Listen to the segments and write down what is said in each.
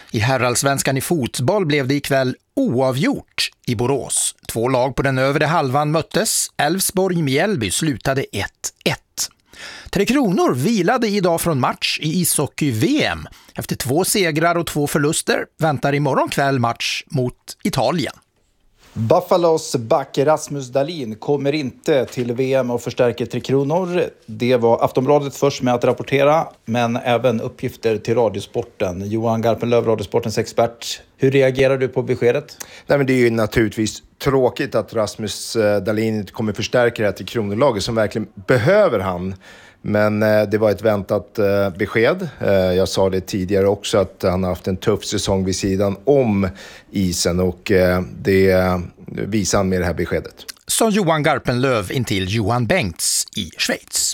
I herrallsvenskan i fotboll blev det ikväll oavgjort i Borås. 2 lag på den övre halvan möttes. Elfsborg-Mjällby slutade 1-1. Tre Kronor vilade idag från match i ishockey-VM. Efter 2 segrar och 2 förluster väntar imorgon kväll match mot Italien. Buffalos back Rasmus Dahlin kommer inte till VM och förstärker Tre Kronor. Det var Aftonbladet först med att rapportera, men även uppgifter till Radiosporten. Johan Garpenlöv, Radiosportens expert. Hur reagerar du på beskedet? Nej, men det är ju naturligtvis tråkigt att Rasmus Dahlin inte kommer förstärka det här till Kronolaget som verkligen behöver han. Men det var ett väntat besked. Jag sa det tidigare också att han har haft en tuff säsong vid sidan om isen och det visar han med det här beskedet. Som Johan Garpenlöv intill Johan Bengts i Schweiz.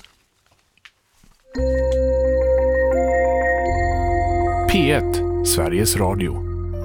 P1, Sveriges Radio.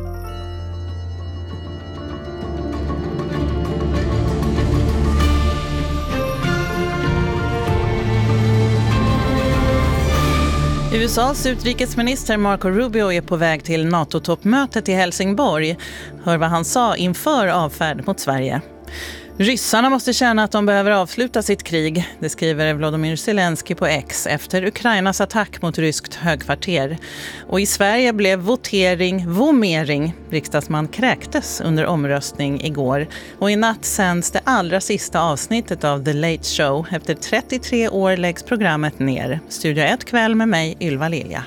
USAs utrikesminister Marco Rubio är på väg till NATO-toppmötet i Helsingborg. Hör vad han sa inför avfärd mot Sverige. Ryssarna måste känna att de behöver avsluta sitt krig, det skriver Volodymyr Zelensky på X efter Ukrainas attack mot ryskt högkvarter. Och i Sverige blev vomering. Riksdagsman kräktes under omröstning igår. Och i natt sänds det allra sista avsnittet av The Late Show. Efter 33 år läggs programmet ner. Studio 1 kväll med mig, Ylva Lilja.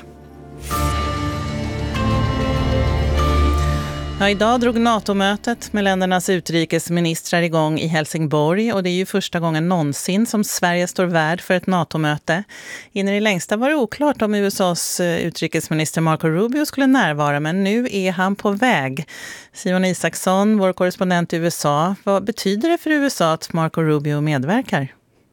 Ja, idag drog NATO-mötet med ländernas utrikesministrar igång i Helsingborg och det är ju första gången någonsin som Sverige står värd för ett NATO-möte. In i det längsta var det oklart om USAs utrikesminister Marco Rubio skulle närvara, men nu är han på väg. Simon Isaksson, vår korrespondent i USA, vad betyder det för USA att Marco Rubio medverkar?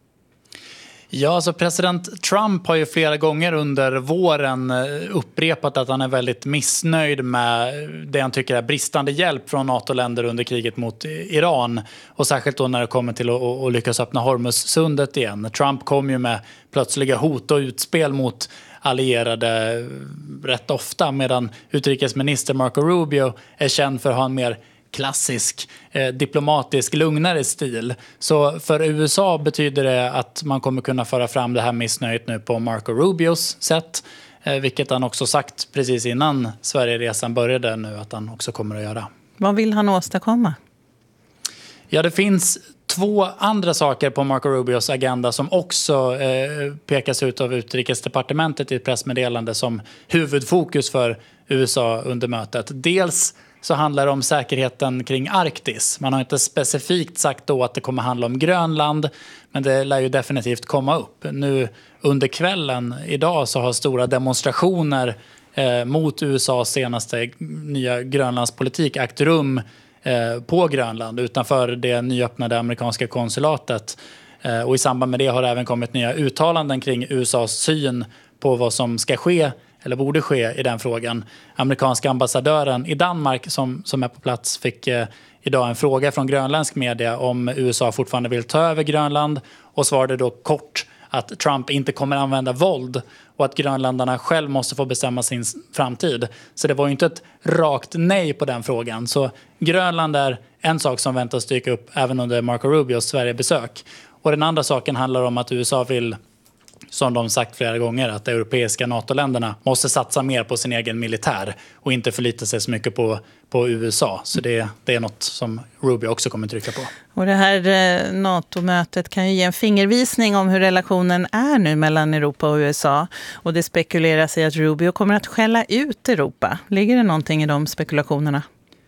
Ja, alltså president Trump har ju flera gånger under våren upprepat att han är väldigt missnöjd med det han tycker är bristande hjälp från NATO-länder under kriget mot Iran. Och särskilt då när det kommer till att lyckas öppna Hormuzsundet igen. Trump kom ju med plötsliga hot och utspel mot allierade rätt ofta, medan utrikesminister Marco Rubio är känd för att ha en mer klassisk, diplomatisk, lugnare stil. Så för USA betyder det att man kommer kunna föra fram det här missnöjet nu på Marco Rubios sätt. Vilket han också sagt precis innan Sverigeresan började nu att han också kommer att göra. Vad vill han åstadkomma? Ja, det finns 2 andra saker på Marco Rubios agenda som också pekas ut av utrikesdepartementet i ett pressmeddelande som huvudfokus för USA under mötet. Dels så handlar det om säkerheten kring Arktis. Man har inte specifikt sagt då att det kommer handla om Grönland, men det lär ju definitivt komma upp. Nu under kvällen idag så har stora demonstrationer mot USAs senaste nya Grönlandspolitik ägt rum på Grönland utanför det nyöppnade amerikanska konsulatet. Och i samband med det har det även kommit nya uttalanden kring USAs syn på vad som ska ske eller borde ske i den frågan. Amerikanska ambassadören i Danmark som är på plats fick idag en fråga från grönländsk media om USA fortfarande vill ta över Grönland och svarade då kort att Trump inte kommer använda våld och att grönländarna själv måste få bestämma sin framtid. Så det var ju inte ett rakt nej på den frågan. Så Grönland är en sak som väntas dyka upp även under Marco Rubios Sverigebesök. Och den andra saken handlar om att USA vill, som de sagt flera gånger, att de europeiska NATO-länderna måste satsa mer på sin egen militär och inte förlita sig så mycket på USA. Så det är något som Rubio också kommer trycka på. Och det här NATO-mötet kan ju ge en fingervisning om hur relationen är nu mellan Europa och USA. Och det spekuleras i att Rubio kommer att skälla ut Europa. Ligger det någonting i de spekulationerna?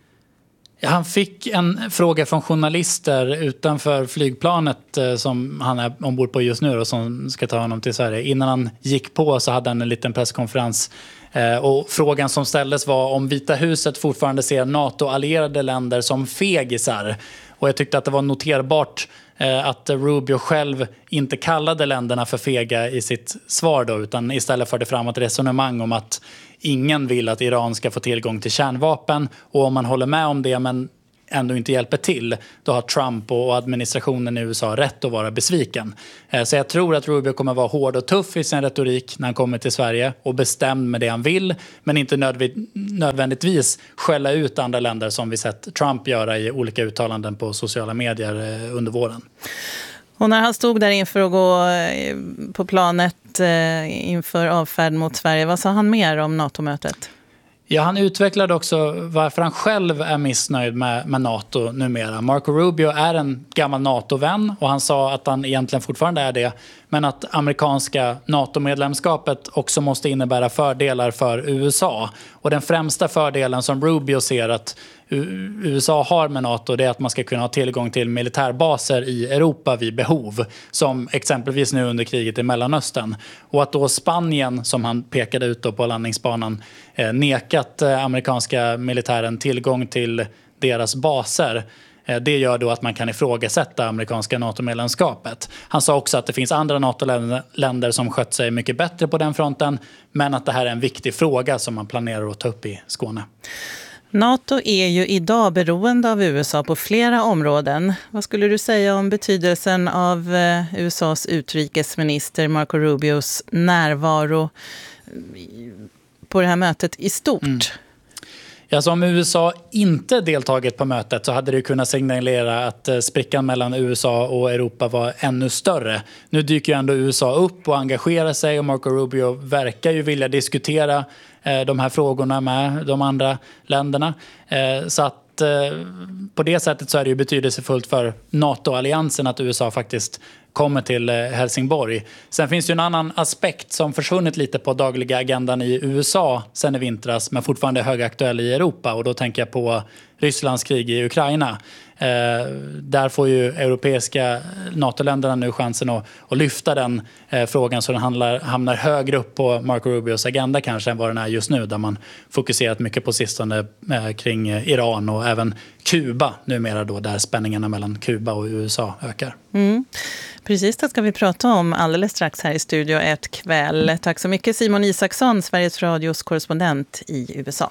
Ja, han fick en fråga från journalister utanför flygplanet som han är ombord på just nu och som ska ta honom till Sverige. Innan han gick på så hade han en liten presskonferens och frågan som ställdes var om Vita huset fortfarande ser NATO-allierade länder som fegisar. Och jag tyckte att det var noterbart att Rubio själv inte kallade länderna för fega i sitt svar då, utan istället förde fram ett resonemang om att ingen vill att Iran ska få tillgång till kärnvapen och om man håller med om det men ändå inte hjälper till, då har Trump och administrationen i USA rätt att vara besviken. Så jag tror att Rubio kommer vara hård och tuff i sin retorik när han kommer till Sverige och bestämd med det han vill, men inte nödvändigtvis skälla ut andra länder som vi sett Trump göra i olika uttalanden på sociala medier under våren. Och när han stod där inför att gå på planet inför avfärd mot Sverige, vad sa han mer om NATO-mötet? Ja, han utvecklade också varför han själv är missnöjd med NATO numera. Marco Rubio är en gammal NATO-vän och han sa att han egentligen fortfarande är det, men att amerikanska NATO-medlemskapet också måste innebära fördelar för USA. Och den främsta fördelen som Rubio ser att USA har med NATO, det är att man ska kunna ha tillgång till militärbaser i Europa vid behov, som exempelvis nu under kriget i Mellanöstern. Och att då Spanien, som han pekade ut då på landningsbanan, nekat amerikanska militären tillgång till deras baser, det gör då att man kan ifrågasätta amerikanska NATO-medlemskapet. Han sa också att det finns andra NATO-länder som skött sig mycket bättre på den fronten, men att det här är en viktig fråga som man planerar att ta upp i Skåne. NATO är ju idag beroende av USA på flera områden. Vad skulle du säga om betydelsen av USAs utrikesminister Marco Rubios närvaro på det här mötet i stort? Alltså om USA inte deltagit på mötet så hade det kunnat signalera att sprickan mellan USA och Europa var ännu större. Nu dyker ju ändå USA upp och engagerar sig, och Marco Rubio verkar ju vilja diskutera de här frågorna med de andra länderna. Så att på det sättet så är det ju betydelsefullt för NATO-alliansen att USA faktiskt kommer till Helsingborg. Sen finns det ju en annan aspekt som försvunnit lite på dagliga agendan i USA sen i vintras, men fortfarande är högaktuell i Europa, och då tänker jag på Rysslands krig i Ukraina. Där får ju europeiska NATO-länderna nu chansen att lyfta den frågan, så den hamnar högre upp på Marco Rubios agenda kanske än vad den är just nu, där man fokuserat mycket på sistone kring Iran och även Kuba numera då, där spänningarna mellan Kuba och USA ökar. Precis, det ska vi prata om alldeles strax här i Studio 1 kväll. Tack så mycket Simon Isaksson, Sveriges Radios korrespondent i USA.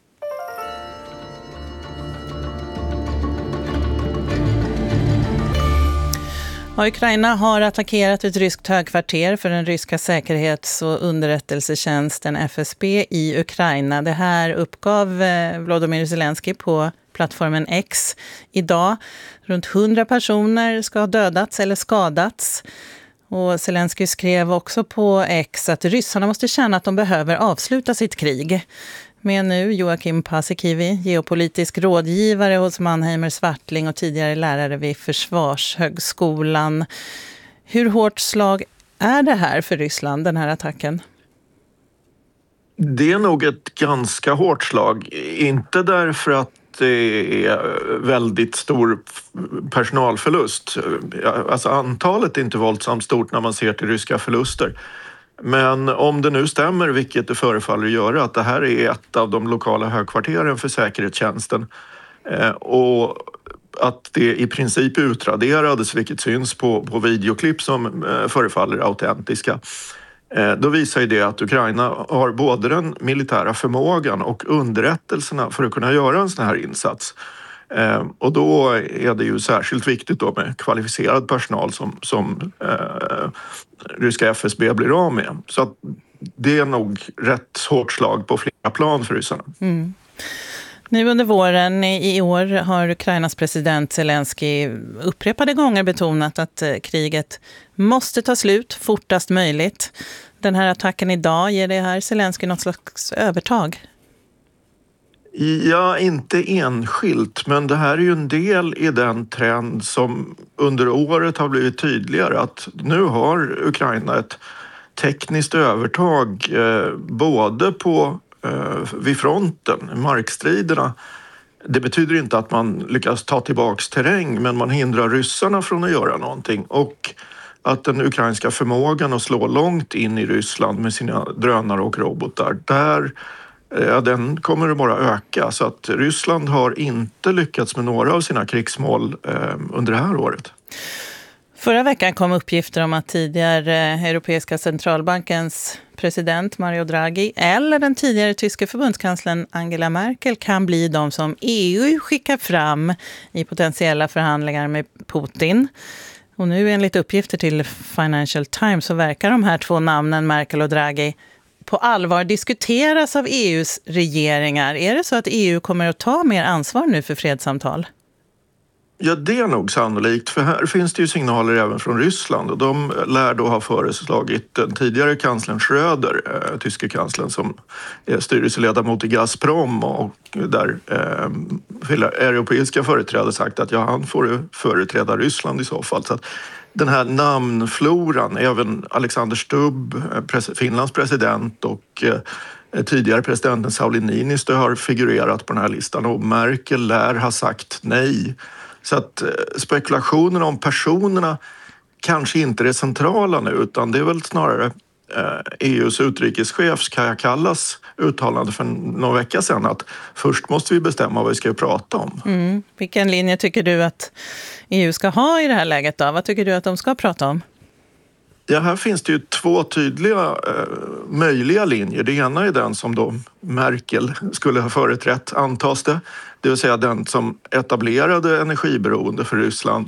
Ukraina har attackerat ett ryskt högkvarter för den ryska säkerhets- och underrättelsetjänsten FSB i Ukraina. Det här uppgav Volodymyr Zelensky på plattformen X idag. Runt 100 personer ska ha dödats eller skadats. Och Zelensky skrev också på X att ryssarna måste känna att de behöver avsluta sitt krig. Med nu Joakim Paasikivi, geopolitisk rådgivare hos Mannheimer Swartling och tidigare lärare vid Försvarshögskolan. Hur hårt slag är det här för Ryssland, den här attacken? Det är nog ett ganska hårt slag. Inte därför att det är väldigt stor personalförlust. Alltså antalet är inte våldsamt stort när man ser till ryska förluster. Men om det nu stämmer, vilket det förefaller göra, att det här är ett av de lokala högkvarteren för säkerhetstjänsten och att det i princip utraderades, vilket syns på videoklipp som förefaller autentiska, då visar ju det att Ukraina har både den militära förmågan och underrättelserna för att kunna göra en sån här insats. Och då är det ju särskilt viktigt då med kvalificerad personal som ryska FSB blir av med. Så att det är nog rätt hårt slag på flera plan för ryssarna. Nu under våren i år har Ukrainas president Zelensky upprepade gånger betonat att kriget måste ta slut fortast möjligt. Den här attacken idag, ger det här Zelensky något slags övertag? Ja, inte enskilt, men det här är ju en del i den trend som under året har blivit tydligare, att nu har Ukraina ett tekniskt övertag både vid fronten, markstriderna. Det betyder inte att man lyckas ta tillbaks terräng, men man hindrar ryssarna från att göra någonting, och att den ukrainska förmågan att slå långt in i Ryssland med sina drönare och robotar, den kommer att bara öka. Så att Ryssland har inte lyckats med några av sina krigsmål under det här året. Förra veckan kom uppgifter om att tidigare Europeiska centralbankens president Mario Draghi eller den tidigare tyska förbundskanslern Angela Merkel kan bli de som EU skickar fram i potentiella förhandlingar med Putin. Och nu enligt uppgifter till Financial Times så verkar de här två namnen, Merkel och Draghi, på allvar diskuteras av EUs regeringar. Är det så att EU kommer att ta mer ansvar nu för fredssamtal? Ja, det är nog sannolikt, för här finns det ju signaler även från Ryssland och de lär då ha föreslagit den tidigare kanslern Schröder, tyske kanslern som är styrelseledamot i Gazprom och där europeiska företrädare sagt att ja, han får företräda Ryssland i så fall. Så att den här namnfloran, även Alexander Stubb, Finlands president och tidigare presidenten Sauli Niinistö har figurerat på den här listan och Merkel lär ha sagt nej. Så att spekulationerna om personerna kanske inte är det centrala nu utan det är väl snarare EUs utrikeschef Kaja Kallas uttalande för några veckor sedan att först måste vi bestämma vad vi ska prata om. Vilken linje tycker du att EU ska ha i det här läget då? Vad tycker du att de ska prata om? Ja, här finns det ju två tydliga möjliga linjer. Det ena är den som då Merkel skulle ha företrätt, antas det. Det vill säga den som etablerade energiberoende för Ryssland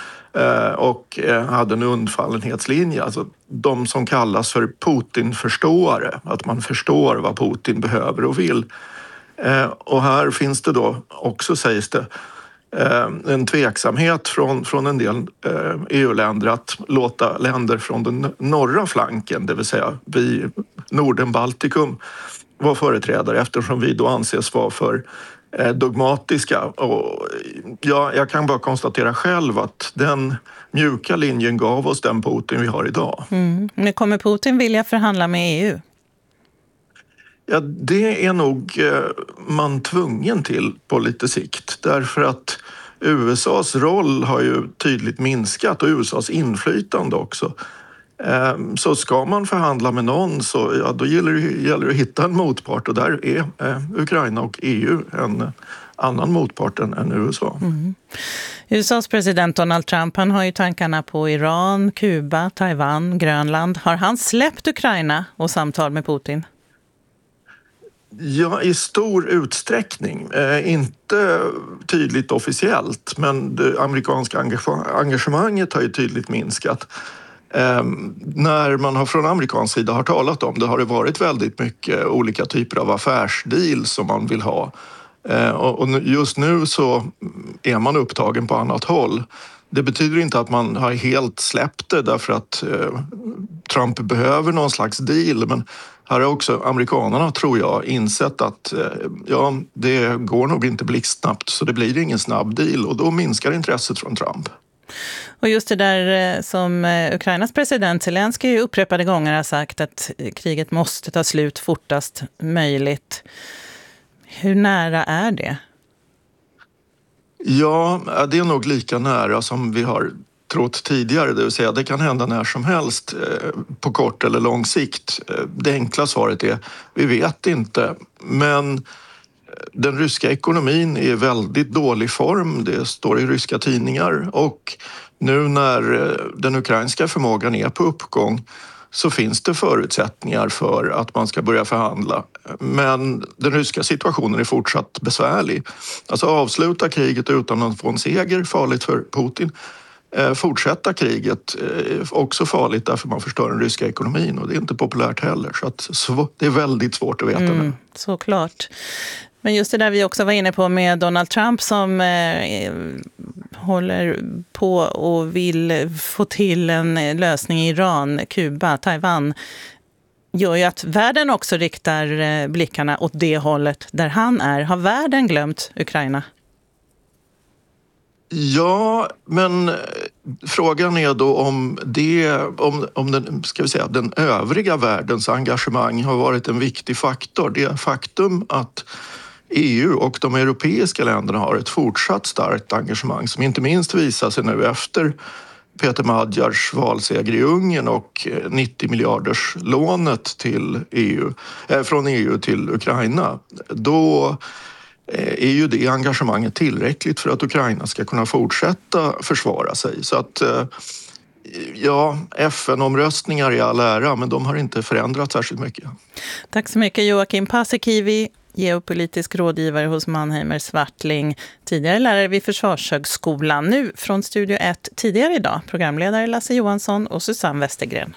och hade en undfallenhetslinje. Alltså de som kallas för Putin-förståare. Att man förstår vad Putin behöver och vill. Och här finns det då också, sägs det, en tveksamhet från en del EU-länder att låta länder från den norra flanken, det vill säga vi Norden, Baltikum, vara företrädare eftersom vi då anses vara för dogmatiska. Och ja, jag kan bara konstatera själv att den mjuka linjen gav oss den Putin vi har idag. Men kommer Putin vilja förhandla med EU? Ja, det är nog man tvungen till på lite sikt. Därför att USAs roll har ju tydligt minskat och USAs inflytande också. Så ska man förhandla med någon så ja, då gäller det att hitta en motpart och där är Ukraina och EU en annan motpart än USA. USAs president Donald Trump, han har ju tankarna på Iran, Kuba, Taiwan, Grönland. Har han släppt Ukraina och samtal med Putin? Ja, i stor utsträckning. Inte tydligt officiellt, men det amerikanska engagemanget har ju tydligt minskat. När man har från amerikansk sida har talat om det har det varit väldigt mycket olika typer av affärsdeal som man vill ha. Och just nu så är man upptagen på annat håll. Det betyder inte att man har helt släppt det därför att Trump behöver någon slags deal, men här har också amerikanerna, tror jag, insett att ja, det går nog inte blixtsnabbt så det blir ingen snabb deal och då minskar intresset från Trump. Och just det där som Ukrainas president Zelensky upprepade gånger har sagt att kriget måste ta slut fortast möjligt. Hur nära är det? Ja, det är nog lika nära som vi har trott tidigare, det vill säga det kan hända när som helst på kort eller lång sikt. Det enkla svaret är vi vet inte, men den ryska ekonomin är i väldigt dålig form, det står i ryska tidningar och nu när den ukrainska förmågan är på uppgång så finns det förutsättningar för att man ska börja förhandla. Men den ryska situationen är fortsatt besvärlig. Alltså avsluta kriget utan att få en seger, farligt för Putin. Fortsätta kriget också farligt därför man förstör den ryska ekonomin och det är inte populärt heller. Så det är väldigt svårt att veta nu. Såklart. Men just det där vi också var inne på med Donald Trump som håller på och vill få till en lösning i Iran, Kuba, Taiwan gör ju att världen också riktar blickarna åt det hållet där han är. Har världen glömt Ukraina? Ja, men frågan är då om den, ska vi säga, den övriga världens engagemang har varit en viktig faktor. Det faktum att EU och de europeiska länderna har ett fortsatt starkt engagemang som inte minst visar sig nu efter Peter Magyars valseger i Ungern och 90 miljarders lånet till från EU till Ukraina. Då är ju det engagemanget tillräckligt för att Ukraina ska kunna fortsätta försvara sig. Så att Ja, FN-omröstningar i all ära, men de har inte förändrats särskilt mycket. Tack så mycket Joakim Paasikivi, geopolitisk rådgivare hos Mannheimer Swartling, tidigare lärare vid Försvarshögskolan. Nu från Studio 1 tidigare idag, programledare Lasse Johansson och Susanne Westergren.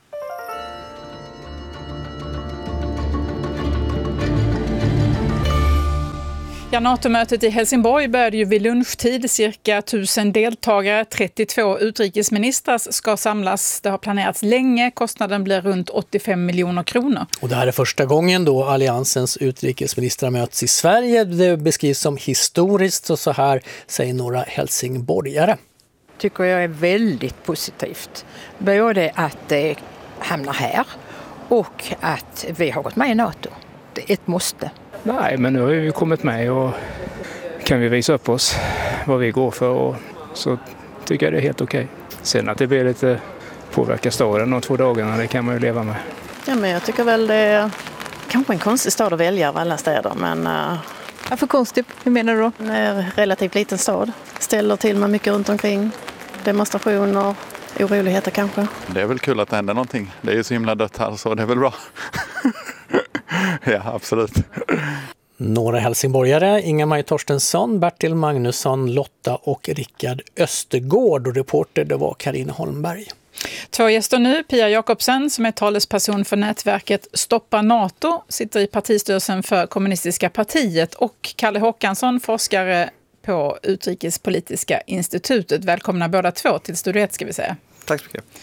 Ja, NATO-mötet i Helsingborg började ju vid lunchtid. Cirka 1000 deltagare, 32 utrikesministrar ska samlas. Det har planerats länge. Kostnaden blir runt 85 miljoner kronor. Och det här är första gången då alliansens utrikesministrar möts i Sverige. Det beskrivs som historiskt och så här säger några helsingborgare. Tycker jag är väldigt positivt. Både att det hamnar här och att vi har gått med i NATO. Det är ett måste. Nej, men nu har vi kommit med och kan vi visa upp oss vad vi går för och så tycker jag det är helt okej. Sen att det blir lite påverka staden de 2 dagarna, det kan man ju leva med. Ja, men jag tycker väl det är kanske en konstig stad att välja av alla städer, men... Varför konstigt? Hur menar du då? Det är en relativt liten stad. Ställer till med mycket runt omkring. Demonstrationer, oroligheter kanske. Det är väl kul att det händer någonting. Det är ju så himla dött här så det är väl bra. Ja, absolut. Några helsingborgare, Inga-Maj Torstensson, Bertil Magnusson, Lotta och Rickard Östergård, och reporter det var Carina Holmberg. 2 gäster nu, Pia Jakobsen som är talesperson för nätverket Stoppa NATO, sitter i partistyrelsen för Kommunistiska partiet, och Kalle Håkansson, forskare på Utrikespolitiska institutet. Välkomna båda två till Studio 1 ska vi säga. Tack så mycket.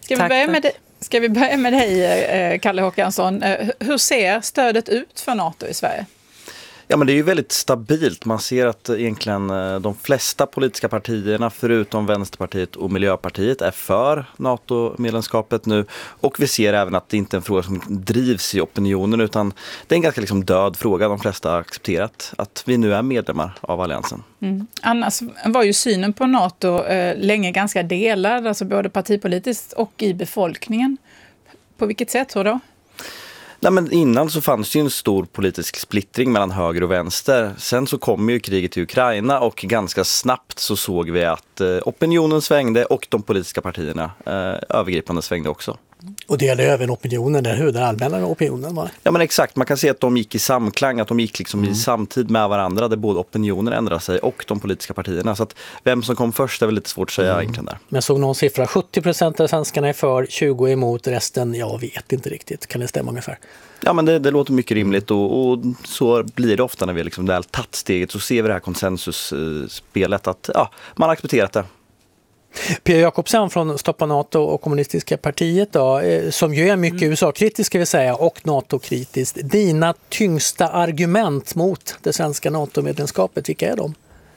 Ska vi börja med dig, Kalle Håkansson. Hur ser stödet ut för NATO i Sverige? Ja, men det är ju väldigt stabilt. Man ser att egentligen de flesta politiska partierna förutom Vänsterpartiet och Miljöpartiet är för NATO-medlemskapet nu. Och vi ser även att det inte är en fråga som drivs i opinionen utan det är en ganska död fråga. De flesta har accepterat att vi nu är medlemmar av alliansen. Mm. Annars var ju synen på NATO länge ganska delad, alltså både partipolitiskt och i befolkningen. På vilket sätt då? Nej, men innan så fanns det ju en stor politisk splittring mellan höger och vänster. Sen så kom ju kriget i Ukraina och ganska snabbt så såg vi att opinionen svängde och de politiska partierna övergripande svängde också. Och det är även opinionen, den allmänna opinionen var. Ja, men exakt, man kan se att de gick i samklang, att de gick i samtid med varandra där både opinionen ändrade sig och de politiska partierna. Så att vem som kom först är väl lite svårt att säga egentligen där. Men jag såg någon siffra, 70% av svenskarna är för, 20% emot, resten jag vet inte riktigt. Kan det stämma ungefär? Ja, men det låter mycket rimligt och så blir det ofta när vi väl tagit steget så ser vi det här konsensusspelet att man har accepterat det. Pia Jakobsen från Stoppa NATO och Kommunistiska partiet då, som ju är mycket USA-kritisk ska vi säga och NATO-kritiskt. Dina tyngsta argument mot det svenska NATO-medlemskapet, vilka är de?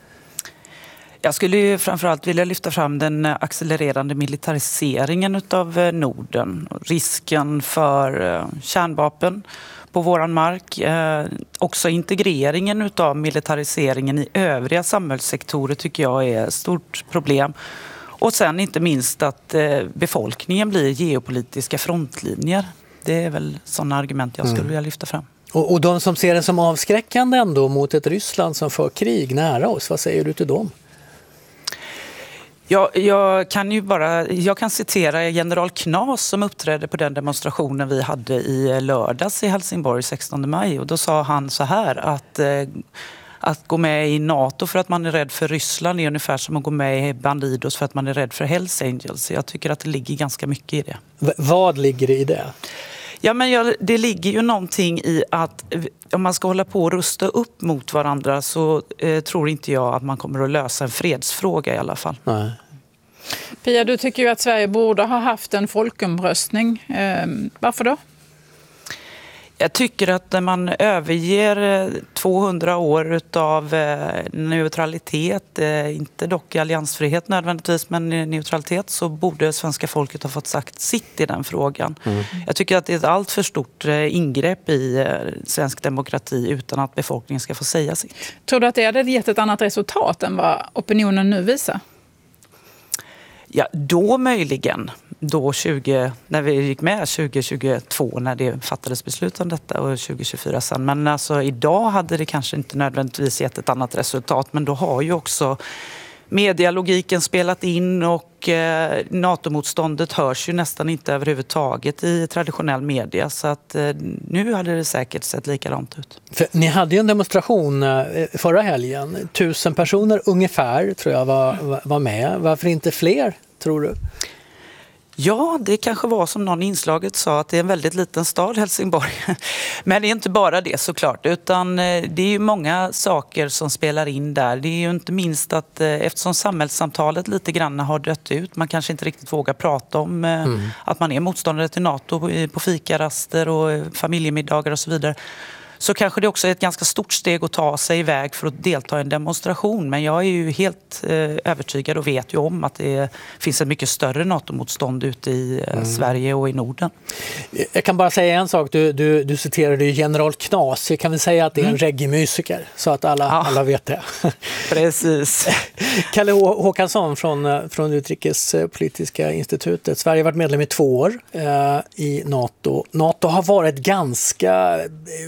Jag skulle ju framförallt vilja lyfta fram den accelererande militariseringen av Norden. Risken för kärnvapen på våran mark. Också integreringen av militariseringen i övriga samhällssektorer tycker jag är ett stort problem. Och sen inte minst att befolkningen blir geopolitiska frontlinjer. Det är väl sådana argument jag skulle vilja lyfta fram. Och de som ser det som avskräckande ändå mot ett Ryssland som för krig nära oss, vad säger du till dem? Jag kan citera general Knas som uppträdde på den demonstrationen vi hade i lördags i Helsingborg 16 maj. Och då sa han så här att gå med i NATO för att man är rädd för Ryssland är ungefär som att gå med i Bandidos för att man är rädd för Hells Angels. Jag tycker att det ligger ganska mycket i det. Vad ligger det i det? Ja, men det ligger ju någonting i att om man ska hålla på och rusta upp mot varandra så tror inte jag att man kommer att lösa en fredsfråga i alla fall. Nej. Pia, du tycker ju att Sverige borde ha haft en folkomröstning. Varför då? Jag tycker att när man överger 200 år av neutralitet, inte dock alliansfrihet nödvändigtvis, men neutralitet, så borde svenska folket ha fått sagt sitt i den frågan. Jag tycker att det är ett allt för stort ingrepp i svensk demokrati utan att befolkningen ska få säga sitt. Tror du att det hade gett ett annat resultat än vad opinionen nu visar? Ja, då möjligen. När vi gick med 2022 när det fattades beslut om detta och 2024 sen. Men alltså idag hade det kanske inte nödvändigtvis gett ett annat resultat. Men då har ju också medialogiken spelat in och NATO-motståndet hörs ju nästan inte överhuvudtaget i traditionell media. Så att nu hade det säkert sett likadant ut. För ni hade ju en demonstration förra helgen. 1000 personer ungefär tror jag var med. Varför inte fler, tror du? Ja, det kanske var som någon i inslaget sa, att det är en väldigt liten stad, Helsingborg. Men det är inte bara det såklart, utan det är ju många saker som spelar in där. Det är ju inte minst att eftersom samhällssamtalet lite grann har dött ut, man kanske inte riktigt vågar prata om att man är motståndare till NATO på fikaraster och familjemiddagar och så vidare. Så kanske det också är ett ganska stort steg att ta sig iväg för att delta i en demonstration. Men jag är ju helt övertygad och vet ju om att det finns ett mycket större NATO-motstånd ute i Sverige och i Norden. Jag kan bara säga en sak. Du citerade ju General Knas. Jag kan väl säga att det är en reggae-musiker så att alla vet det. Precis. Kalle Håkansson från Utrikespolitiska institutet. Sverige har varit medlem i 2 år i NATO. NATO har varit ganska...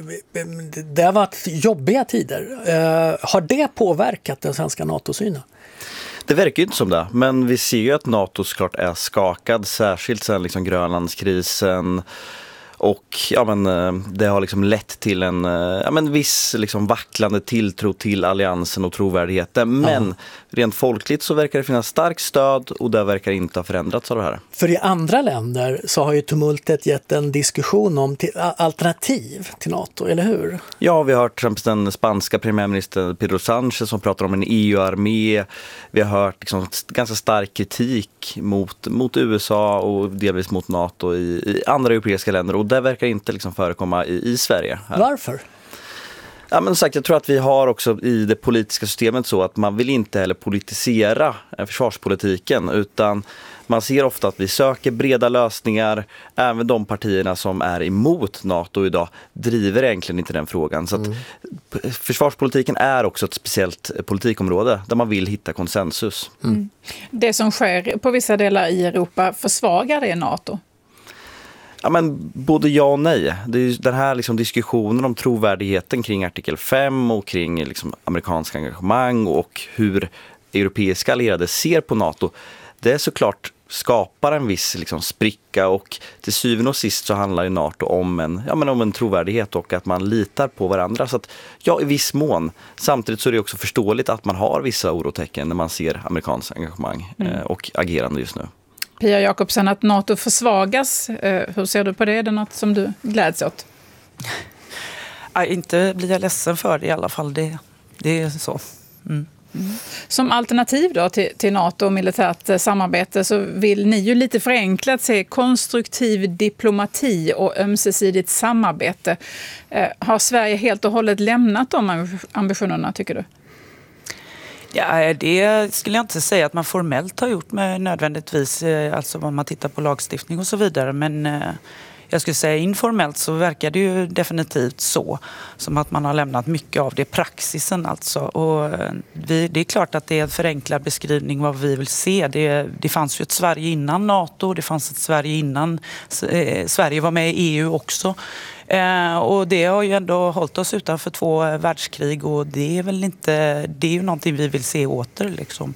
Det har varit jobbiga tider. Har det påverkat den svenska NATO-synen? Det verkar ju inte som det, men vi ser ju att NATO såklart är skakad, särskilt sedan liksom Grönlandskrisen. Och det har liksom lett till en viss liksom vacklande tilltro till alliansen och trovärdigheten. Men rent folkligt så verkar det finnas starkt stöd och det verkar inte ha förändrats av det här. För i andra länder så har ju tumultet gett en diskussion om alternativ till NATO, eller hur? Ja, vi har hört till exempel den spanska premiärministern Pedro Sánchez som pratar om en EU-armé. Vi har hört liksom ganska stark kritik mot USA och delvis mot NATO i andra europeiska länder. Och det verkar inte liksom förekomma i Sverige. Här. Varför? Ja, men sagt, jag tror att vi har också i det politiska systemet så att man vill inte heller politisera försvarspolitiken, utan man ser ofta att vi söker breda lösningar. Även de partierna som är emot NATO idag driver egentligen inte den frågan. Så att försvarspolitiken är också ett speciellt politikområde där man vill hitta konsensus. Det som sker på vissa delar i Europa, försvagar det NATO? Ja, men både ja och nej. Det är ju den här liksom diskussionen om trovärdigheten kring artikel 5 och kring liksom amerikanska engagemang och hur europeiska allierade ser på NATO. Det är såklart skapar en viss liksom spricka, och till syvende och sist så handlar ju NATO om en trovärdighet och att man litar på varandra. Så att, ja, i viss mån. Samtidigt så är det också förståeligt att man har vissa orotecken när man ser amerikansk engagemang och agerande just nu. Pia Jakobsen, att NATO försvagas, hur ser du på det? Är det något som du gläds åt? Inte blir jag ledsen för det i alla fall, det är så. Som alternativ då till NATO och militärt samarbete så vill ni ju lite förenklat se konstruktiv diplomati och ömsesidigt samarbete. Har Sverige helt och hållet lämnat de ambitionerna, tycker du? Ja, det skulle jag inte säga att man formellt har gjort med nödvändigtvis, alltså om man tittar på lagstiftning och så vidare, men jag skulle säga informellt så verkar det ju definitivt så, som att man har lämnat mycket av det praxisen alltså. Och det är klart att det är en förenklad beskrivning vad vi vill se. Det fanns ju ett Sverige innan NATO, det fanns ett Sverige innan Sverige var med i EU också. Och det har ju ändå hållit oss utanför 2 världskrig, och det är ju någonting vi vill se åter liksom.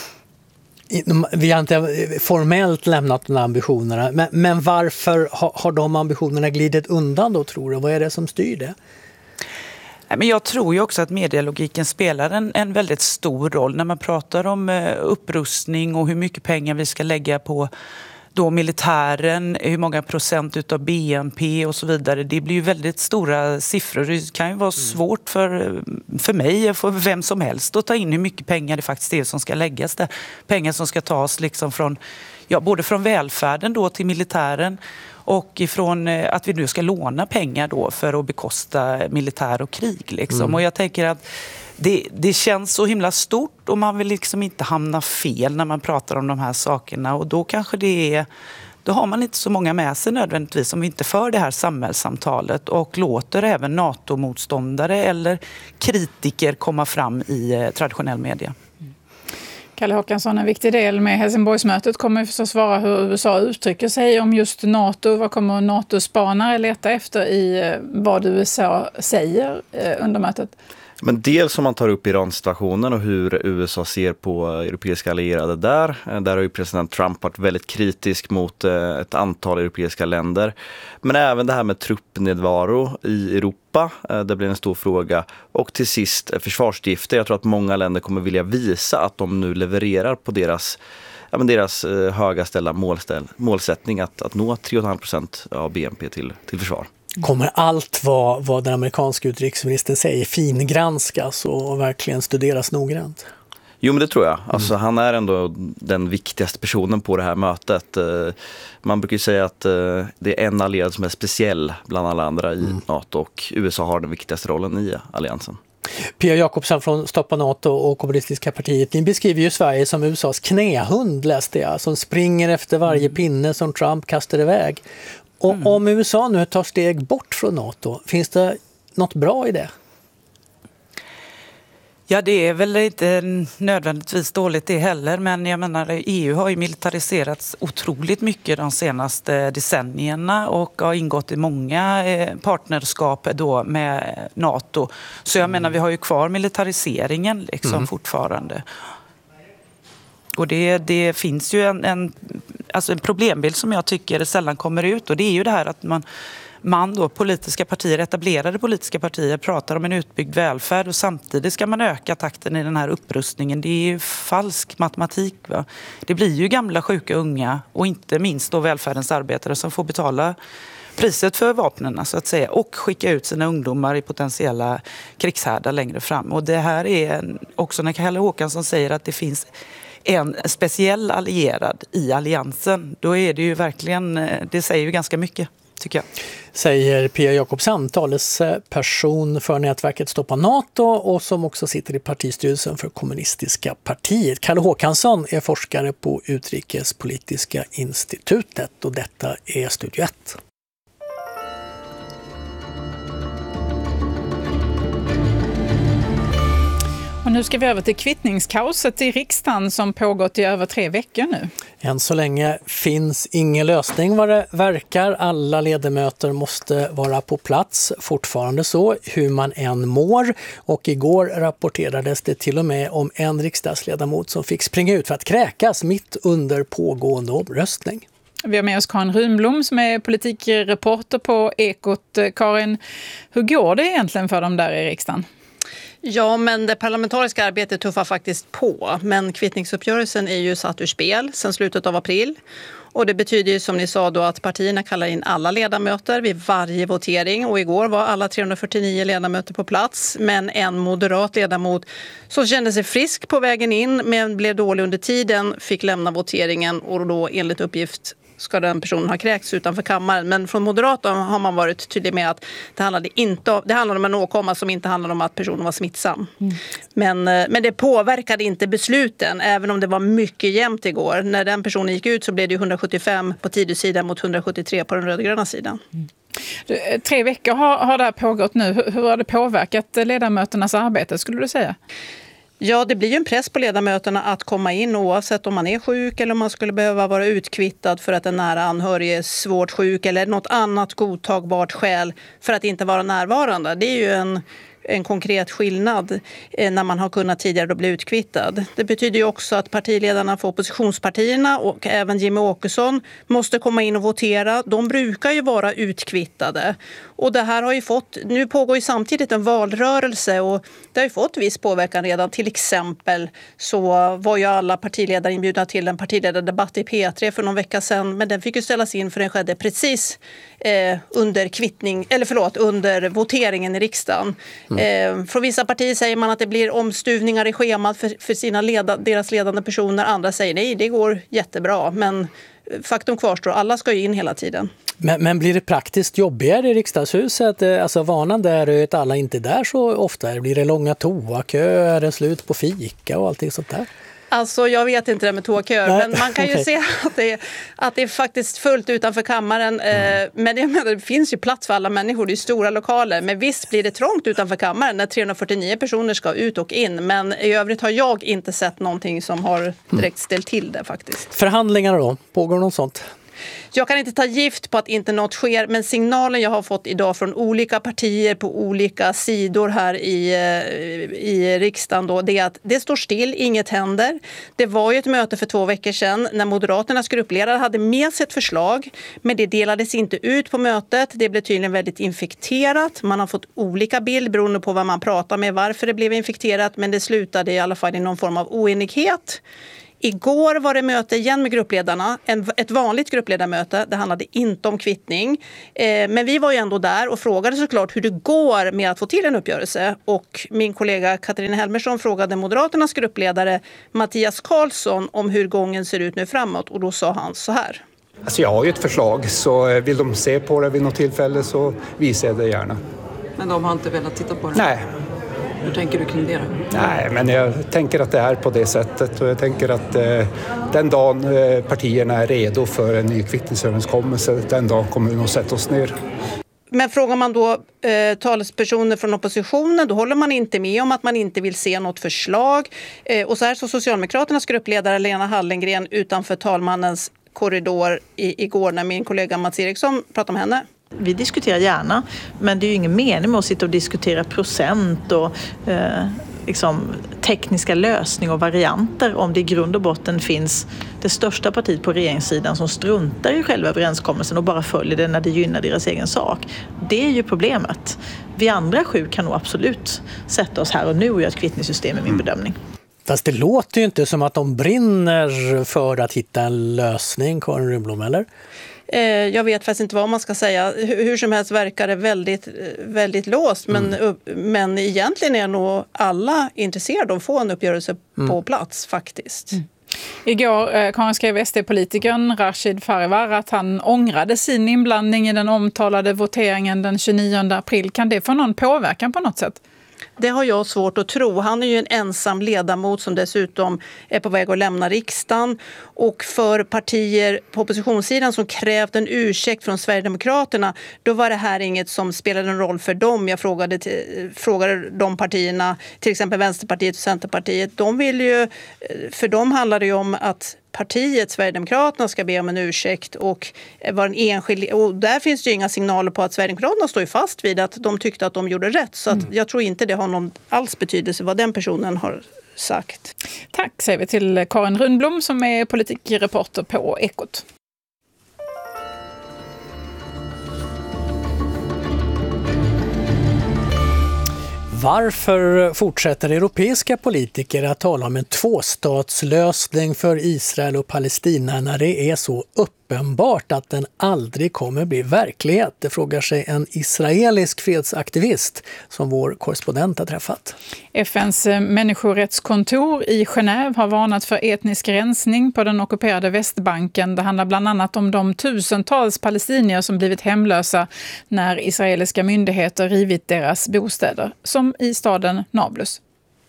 Vi har inte formellt lämnat de ambitionerna, men varför har de ambitionerna glidit undan då, tror du? Vad är det som styr det? Men jag tror ju också att medialogiken spelar en väldigt stor roll när man pratar om upprustning och hur mycket pengar vi ska lägga på då militären, hur många procent utav BNP och så vidare. Det blir ju väldigt stora siffror. Det kan ju vara svårt för mig och för vem som helst att ta in hur mycket pengar det faktiskt är som ska läggas där. Pengar som ska tas liksom både från välfärden då till militären och ifrån att vi nu ska låna pengar då för att bekosta militär och krig liksom. Och jag tänker att det känns så himla stort och man vill liksom inte hamna fel när man pratar om de här sakerna, och då kanske då har man inte så många med sig nödvändigtvis om vi inte för det här samhällssamtalet och låter även NATO-motståndare eller kritiker komma fram i traditionell media. Kalle Håkansson, en viktig del med Helsingborgsmötet kommer förstås vara hur USA uttrycker sig om just NATO. Vad kommer NATO-spanare leta efter i vad USA säger under mötet? Men dels om man tar upp Iran-situationen och hur USA ser på europeiska allierade där. Där har ju president Trump varit väldigt kritisk mot ett antal europeiska länder. Men även det här med truppnedvaro i Europa, det blir en stor fråga. Och till sist försvarsgifter. Jag tror att många länder kommer vilja visa att de nu levererar på deras höga ställda målsättning att nå 3,5% av BNP till försvar. Kommer allt vad den amerikanska utrikesministern säger fingranskas och verkligen studeras noggrant? Jo, men det tror jag. Alltså, han är ändå den viktigaste personen på det här mötet. Man brukar ju säga att det är en allierad som är speciell bland alla andra i NATO, och USA har den viktigaste rollen i alliansen. Pia Jakobsen från Stoppa NATO och Kommunistiska partiet. Ni beskriver ju Sverige som USAs knähund, läste jag, som springer efter varje pinne som Trump kastar iväg. Och om USA nu tar steg bort från NATO, finns det något bra i det? Ja, det är väl inte nödvändigtvis dåligt det heller, men jag menar EU har ju militariserats otroligt mycket de senaste decennierna och har ingått i många partnerskap då med NATO. Så jag menar, vi har ju kvar militariseringen liksom fortfarande. Och det finns ju en problembild som jag tycker sällan kommer ut, och det är ju det här att man då, etablerade politiska partier pratar om en utbyggd välfärd och samtidigt ska man öka takten i den här upprustningen. Det är ju falsk matematik. Va? Det blir ju gamla, sjuka, unga och inte minst då välfärdens arbetare som får betala priset för vapnen så att säga, och skicka ut sina ungdomar i potentiella krigshärdar längre fram. Och det här är också när Kalle Håkansson säger att det finns en speciell allierad i alliansen, då är det ju verkligen, det säger ju ganska mycket, tycker jag. Säger Pia Jakobsen, talesperson för nätverket Stoppa NATO och som också sitter i partistyrelsen för Kommunistiska partiet. Kalle Håkansson är forskare på Utrikespolitiska institutet och detta är Studio 1. Och nu ska vi över till kvittningskaoset i riksdagen som pågått i över 3 veckor nu. Än så länge finns ingen lösning vad det verkar. Alla ledamöter måste vara på plats, fortfarande så, hur man än mår. Och igår rapporterades det till och med om en riksdagsledamot som fick springa ut för att kräkas mitt under pågående omröstning. Vi har med oss Karin Runblom som är politikreporter på Ekot. Karin, hur går det egentligen för dem där i riksdagen? Ja, men det parlamentariska arbetet tuffar faktiskt på. Men kvittningsuppgörelsen är ju satt ur spel sedan slutet av april. Och det betyder ju som ni sa då att partierna kallar in alla ledamöter vid varje votering. Och igår var alla 349 ledamöter på plats. Men en moderat ledamot som kände sig frisk på vägen in men blev dålig under tiden fick lämna voteringen och då enligt uppgift ska den personen ha kräkts utanför kammaren. Men från Moderaterna har man varit tydlig med att det handlade om en åkomma som inte handlade om att personen var smittsam. Men det påverkade inte besluten, även om det var mycket jämnt igår. När den personen gick ut så blev det 175 på Tidösidan mot 173 på den rödgröna sidan. 3 veckor har det här pågått nu. Hur har det påverkat ledamöternas arbete, skulle du säga? Ja, det blir ju en press på ledamöterna att komma in oavsett om man är sjuk eller om man skulle behöva vara utkvittad för att en nära anhörig är svårt sjuk eller något annat godtagbart skäl för att inte vara närvarande. Det är ju en konkret skillnad när man har kunnat tidigare då bli utkvittad. Det betyder ju också att partiledarna för oppositionspartierna och även Jimmie Åkesson måste komma in och votera. De brukar ju vara utkvittade. Och det här har ju nu pågår ju samtidigt en valrörelse och det har ju fått viss påverkan redan. Till exempel så var ju alla partiledare inbjudna till en partiledardebatt i P3 för någon vecka sedan. Men den fick ju ställas in för den skedde precis under voteringen i riksdagen. Från vissa partier säger man att det blir omstuvningar i schemat för deras ledande personer. Andra säger nej, det går jättebra. Men faktum kvarstår, alla ska ju in hela tiden. Men blir det praktiskt jobbigare i riksdagshuset? Alltså vanan där är att alla inte är där så ofta. Blir det långa toaköer, slut på fika och allting sånt där? Alltså jag vet inte det med toaköer, men man kan ju se att det är faktiskt fullt utanför kammaren. Men jag menar, det finns ju plats för alla människor, det är stora lokaler. Men visst blir det trångt utanför kammaren när 349 personer ska ut och in. Men i övrigt har jag inte sett någonting som har direkt ställt till det faktiskt. Förhandlingar då? Pågår något sånt? Jag kan inte ta gift på att inte något sker, men signalen jag har fått idag från olika partier på olika sidor här i riksdagen då, det är att det står still, inget händer. Det var ju ett möte för 2 veckor sedan när Moderaternas gruppledare hade med sig ett förslag, men det delades inte ut på mötet. Det blev tydligen väldigt infekterat. Man har fått olika bild beroende på vad man pratar med, varför det blev infekterat, men det slutade i alla fall i någon form av oenighet. Igår var det möte igen med gruppledarna, ett vanligt gruppledarmöte. Det handlade inte om kvittning. Men vi var ju ändå där och frågade såklart hur det går med att få till en uppgörelse. Och min kollega Katarina Helmersson frågade Moderaternas gruppledare Mattias Karlsson om hur gången ser ut nu framåt. Och då sa han så här. Alltså jag har ju ett förslag, så vill de se på det vid något tillfälle så visar jag det gärna. Men de har inte velat titta på det? Nej. Hur tänker du kring det då? Nej, men jag tänker att det är på det sättet, och jag tänker att den dagen partierna är redo för en ny kvittningsöverenskommelse, den dagen kommer vi nog sätta oss ner. Men frågar man då talespersoner från oppositionen, då håller man inte med om att man inte vill se något förslag. Och så här så Socialdemokraternas gruppledare Lena Hallengren utanför talmannens korridor igår när min kollega Mats Eriksson pratade om henne. Vi diskuterar gärna, men det är ju ingen mening med att sitta och diskutera procent och tekniska lösningar och varianter om det i grund och botten finns det största partiet på regeringssidan som struntar i själva överenskommelsen och bara följer det när det gynnar deras egen sak. Det är ju problemet. Vi andra 7 kan nog absolut sätta oss här och nu och göra ett kvittningssystem i min bedömning. Fast det låter ju inte som att de brinner för att hitta en lösning, Karin Rundblom, eller? Jag vet faktiskt inte vad man ska säga. Hur som helst verkar det väldigt, väldigt låst. Men egentligen är nog alla intresserade av att få en uppgörelse på plats faktiskt. Igår Karin skrev SD-politikern Rashid Farivar att han ångrade sin inblandning i den omtalade voteringen den 29 april. Kan det få någon påverkan på något sätt? Det har jag svårt att tro. Han är ju en ensam ledamot som dessutom är på väg att lämna riksdagen. Och för partier på oppositionssidan som krävt en ursäkt från Sverigedemokraterna, då var det här inget som spelade en roll för dem. Jag frågade de partierna, till exempel Vänsterpartiet och Centerpartiet. För dem handlar det ju om att partiet Sverigedemokraterna ska be om en ursäkt och var en enskild, och där finns det ju inga signaler på att Sverigedemokraterna står ju fast vid att de tyckte att de gjorde rätt, så att jag tror inte det har någon alls betydelse vad den personen har sagt. Tack säger vi till Karin Rundblom som är politikreporter på Ekot. Varför fortsätter europeiska politiker att tala om en tvåstatslösning för Israel och Palestina när det är så uppenbart att den aldrig kommer bli verklighet? Det frågar sig en israelisk fredsaktivist som vår korrespondent har träffat. FNs människorättskontor i Genève har varnat för etnisk rensning på den ockuperade Västbanken. Det handlar bland annat om de tusentals palestinier som blivit hemlösa när israeliska myndigheter rivit deras bostäder, som i staden Nablus.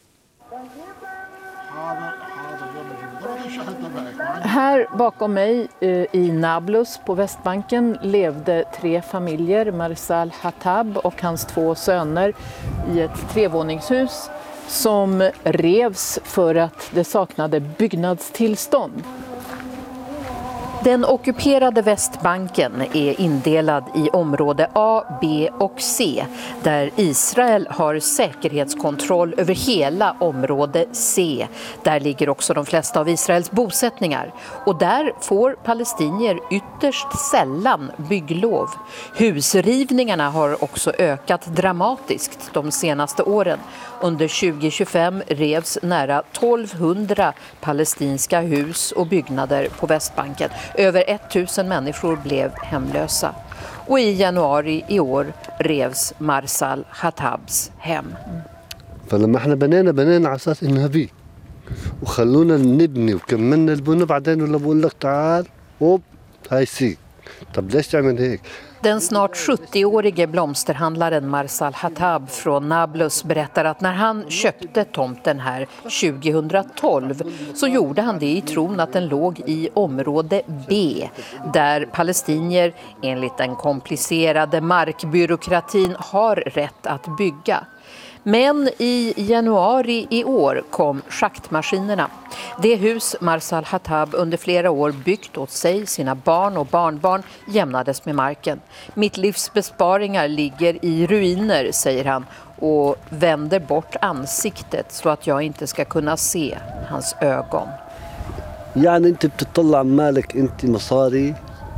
Här bakom mig i Nablus på Västbanken levde 3 familjer, Marsal Hatab och hans 2 söner, i ett 3-våningshus som revs för att det saknade byggnadstillstånd. Den ockuperade Västbanken är indelad i område A, B och C, där Israel har säkerhetskontroll över hela område C. Där ligger också de flesta av Israels bosättningar. Och där får palestinier ytterst sällan bygglov. Husrivningarna har också ökat dramatiskt de senaste åren. Under 2025 revs nära 1200 palestinska hus och byggnader på Västbanken. Över 1000 människor blev hemlösa. Och i januari i år revs Marsal Hatabs hem. فلما احنا بنينا على اساس انها بي وخلونا نبني وكملنا البنى بعدين ولا بقول لك تعال هوب هاي سي طب ليش تعمل هيك. Den snart 70-årige blomsterhandlaren Marsal Hatab från Nablus berättar att när han köpte tomten här 2012 så gjorde han det i tron att den låg i område B, där palestinier enligt den komplicerade markbyråkratin har rätt att bygga. Men i januari i år kom schaktmaskinerna. Det hus Marsal Hatab under flera år byggt åt sig, sina barn och barnbarn jämnades med marken. Mitt livs besparingar ligger i ruiner, säger han, och vänder bort ansiktet så att jag inte ska kunna se hans ögon. يعني انت بتطلع مالك انت مصاري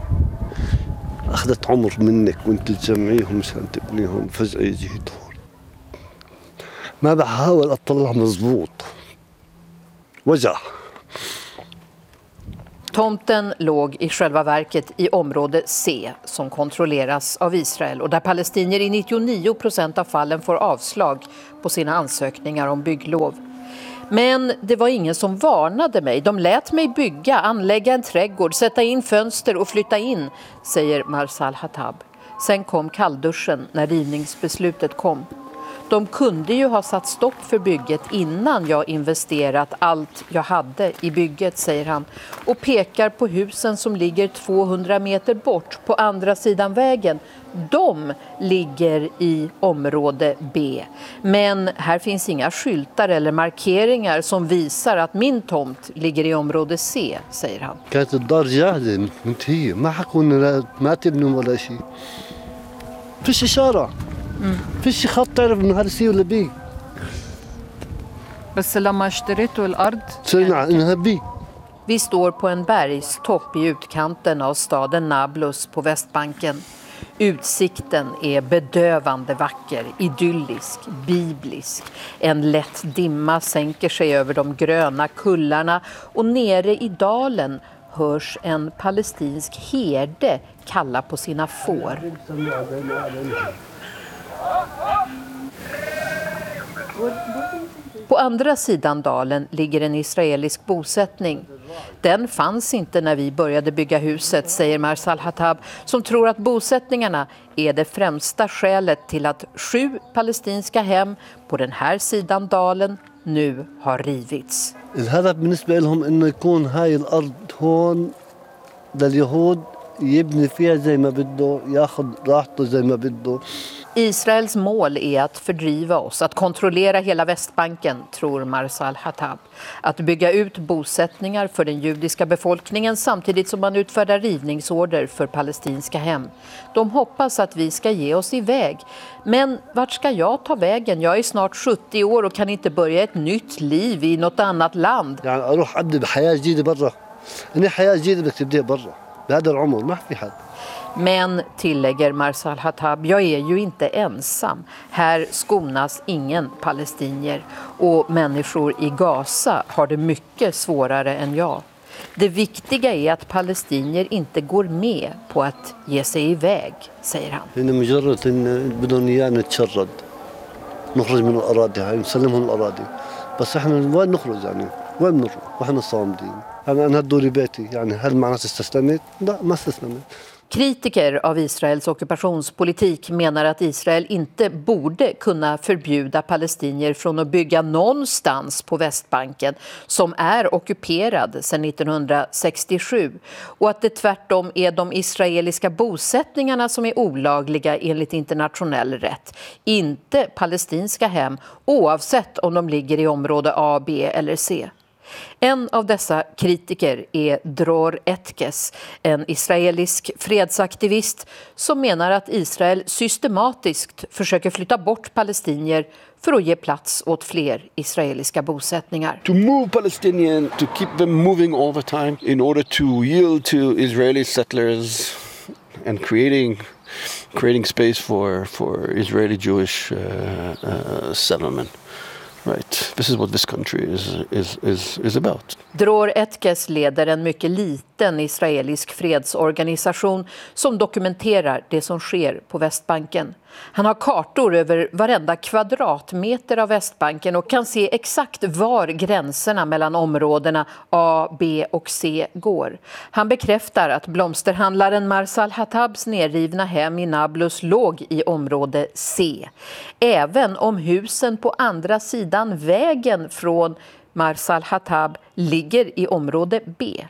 اخذت عمر منك وانت تجمعيهم مشان تبنيهم فجأة يجي دور ما بحاول اطلع مزبوط وجع. Tomten låg i själva verket i område C som kontrolleras av Israel och där palestinier i 99% av fallen får avslag på sina ansökningar om bygglov. Men det var ingen som varnade mig. De lät mig bygga, anlägga en trädgård, sätta in fönster och flytta in, säger Marsal Hatab. Sen kom kallduschen när rivningsbeslutet kom. De kunde ju ha satt stopp för bygget innan jag investerat allt jag hade i bygget, säger han. Och pekar på husen som ligger 200 meter bort på andra sidan vägen. De ligger i område B. Men här finns inga skyltar eller markeringar som visar att min tomt ligger i område C, säger han. كانت الدار جاهزة منتهية ما حكون ما تبنوا ولا شيء. فيش إشارة. فيش خط تعرف إنه هذا سي ولا بي. بس لما اشتريتوا الأرض صرنا إنها بي. Vi står på en bergstopp i utkanten av staden Nablus på Västbanken. Utsikten är bedövande vacker, idyllisk, biblisk. En lätt dimma sänker sig över de gröna kullarna och nere i dalen hörs en palestinsk herde kalla på sina får. På andra sidan dalen ligger en israelisk bosättning. Den fanns inte när vi började bygga huset, säger Marsal Hatab, som tror att bosättningarna är det främsta skälet till att 7 palestinska hem på den här sidan dalen nu har rivits. الهدف بالنسبة لهم إنه يكون هاي الأرض هون لليهود يبني فيها زي ما بده ياخذ راحته زي ما بده. Israels mål är att fördriva oss, att kontrollera hela Västbanken, tror Marsal Hatab. Att bygga ut bosättningar för den judiska befolkningen samtidigt som man utfärdar rivningsorder för palestinska hem. De hoppas att vi ska ge oss iväg. Men vart ska jag ta vägen? Jag är snart 70 år och kan inte börja ett nytt liv i något annat land. يعني أروح أبدأ بحياة جديدة برا. أنا حياة جديدة بدك تبدأ برا. بهذا العمر ما في حد. Men, tillägger Marsal Hatab, jag är ju inte ensam. Här skonas ingen palestinier och människor i Gaza har det mycket svårare än jag. Det viktiga är att palestinier inte går med på att ge sig iväg, säger han. إنه مجرد إن بدهم إيانا نتشرد نخرج من الأراضي هاي نسلمهم الأراضي بس إحنا وين نخرج يعني وين نروح وإحنا صامدين أنا هدولي بيتي يعني هل معناته استسلمت؟ لا ما استسلمت. Kritiker av Israels ockupationspolitik menar att Israel inte borde kunna förbjuda palestinier från att bygga någonstans på Västbanken som är ockuperad sedan 1967 och att det tvärtom är de israeliska bosättningarna som är olagliga enligt internationell rätt, inte palestinska hem oavsett om de ligger i område A, B eller C. En av dessa kritiker är Dror Etkes, en israelisk fredsaktivist som menar att Israel systematiskt försöker flytta bort palestinier för att ge plats åt fler israeliska bosättningar. To move Palestinians, to keep them moving all the time in order to yield to Israeli settlers and creating space for Israeli Jewish settlement. Right. This is what this country is about. Dror Etkes leder en mycket liten israelisk fredsorganisation som dokumenterar det som sker på Västbanken. Han har kartor över varenda kvadratmeter av Västbanken och kan se exakt var gränserna mellan områdena A, B och C går. Han bekräftar att blomsterhandlaren Marsal Hatabs nedrivna hem i Nablus låg i område C. Även om husen på andra sidan vägen från Marsal Hatab ligger i område B.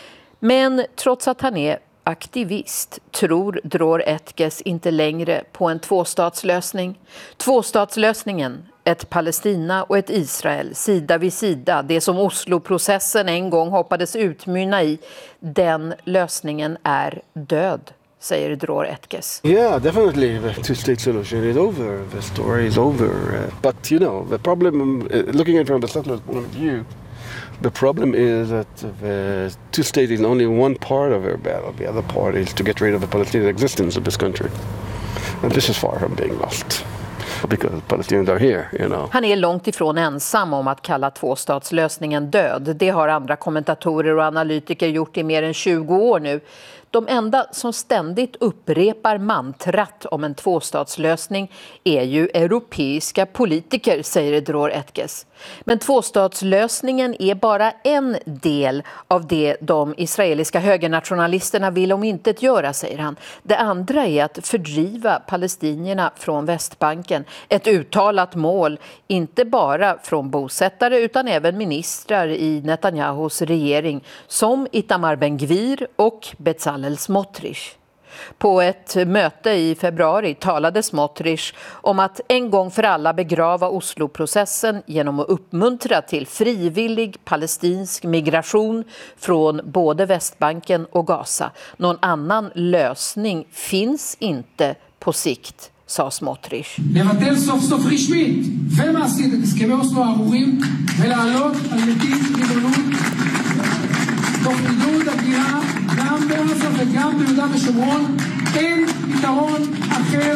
Men trots att han är aktivist tror Dror Etkes inte längre på en tvåstatslösning. Tvåstatslösningen, Ett Palestina och ett Israel, sida vid sida. Det som Oslo-processen en gång hoppades utmynna i, den lösningen är död, säger Dror Etkes. Yeah, definitely the two-state solution is over. The story is over. But you know, the problem, looking at it from the settlers' point of view, the problem is that the two-state is only one part of their battle. The other part is to get rid of the Palestinian existence of this country. And this is far from being lost. Because Palestinians are here, you know. Han är långt ifrån ensam om att kalla tvåstatslösningen död. Det har andra kommentatorer och analytiker gjort i mer än 20 år nu. De enda som ständigt upprepar mantrat om en tvåstatslösning är ju europeiska politiker, säger Dror Etkes. Men tvåstatslösningen är bara en del av det de israeliska högernationalisterna vill omintetgöra, säger han. Det andra är att fördriva palestinierna från Västbanken. Ett uttalat mål, inte bara från bosättare utan även ministrar i Netanyahus regering som Itamar Ben-Gvir och Bezalel Smotrich. På ett möte i februari talade Smotrich om att en gång för alla begrava Oslo-processen genom att uppmuntra till frivillig palestinsk migration från både Västbanken och Gaza. Någon annan lösning finns inte på sikt, sa Smotrich. לבטל סוף סוף רשמית ומעשית את הסכמי אוסלו הארורים ולעלות על נתיב ריבונות תוך עידוד הגירה גם בעזה וגם ביהודה ושומרון. אין פתרון אחר.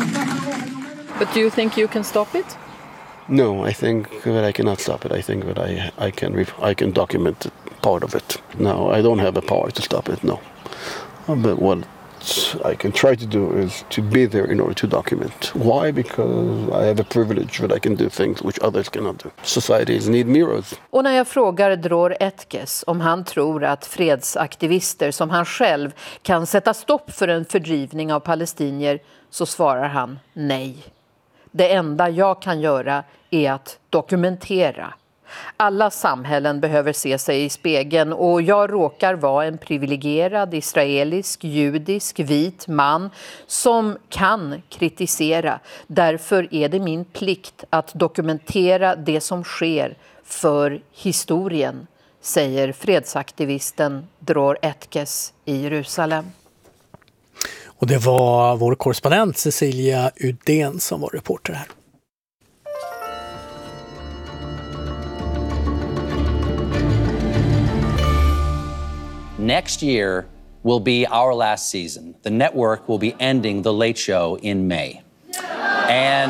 But do you think you can stop it? No, I think that I cannot stop it. I think that I can document part of it. No, I don't have the power to stop it, no. But what I can try to do is to be there in order to document. Why? Because I have a privilege that I can do things which others cannot do. Societies need mirrors. Och när jag frågar Dror Etkes om han tror att fredsaktivister som han själv kan sätta stopp för en fördrivning av palestinier, så svarar han nej. Det enda jag kan göra är att dokumentera. Alla samhällen behöver se sig i spegeln och jag råkar vara en privilegierad israelisk, judisk, vit man som kan kritisera. Därför är det min plikt att dokumentera det som sker för historien, säger fredsaktivisten Dror Etkes i Jerusalem. Och det var vår korrespondent Cecilia Udén som var reporter här. Next year will be our last season. The network will be ending The Late Show in May. And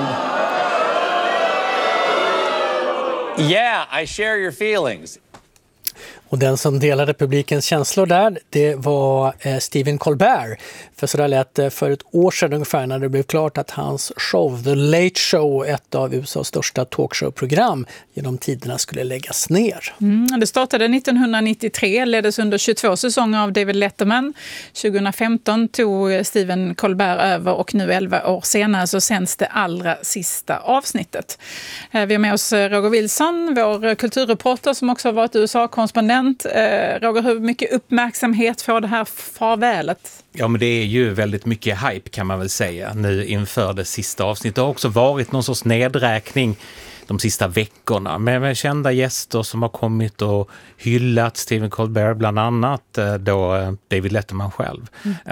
yeah, I share your feelings. Och den som delade publikens känslor där, det var Stephen Colbert. För så där lät för ett år sedan ungefär när det blev klart att hans show The Late Show, ett av USAs största talkshow-program genom tiderna, skulle läggas ner. Det startade 1993, leddes under 22 säsonger av David Letterman. 2015 tog Stephen Colbert över och nu 11 år senare så sänds det allra sista avsnittet. Vi har med oss Roger Wilson, vår kulturreporter som också har varit USA-korrespondent. Roger, hur mycket uppmärksamhet får det här farvälet? Ja, men det är ju väldigt mycket hype kan man väl säga nu inför det sista avsnittet. Det har också varit någon sorts nedräkning de sista veckorna med kända gäster som har kommit och hyllat Stephen Colbert, bland annat då David Letterman själv.